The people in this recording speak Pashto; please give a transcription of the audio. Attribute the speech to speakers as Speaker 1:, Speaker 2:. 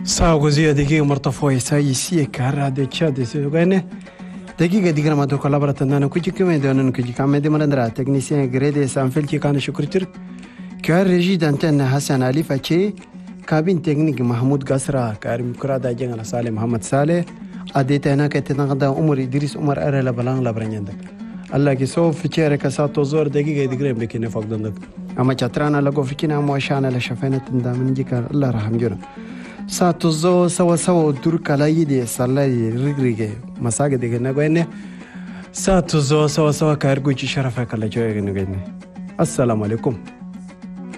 Speaker 1: ساوغزي دقيقة مرتفوي سايسية كهرا دي تشاد سوغاني دقيقة دقيقة ما دوكا لابرات نانا كوجي كمي دونن كوجي كامي دي مرندرا تكنيسيان غريدي سانفلتي كان شكر ترك كار رجي دانتن حسن علي فاچي كابين تكنيك محمود قصرا كارم كرادا جنگل صالح محمد صالح اديتا هنا كتنغدا عمر ادريس عمر ارلا بلان لابرنيندك الله كي سو فيچره كساتو زور دقيقة دقيقة بكينه فقدندك اما چترانا لغو فيكينا موشانا لشفينه تندامن جيكار الله رحم جونا ساتو زو سوا دور كلاي دي سالي ريغريغه مساغ دي نغوينه ساتو زو سوا كارغوچي شرفه كلا جوي نغني السلام عليكم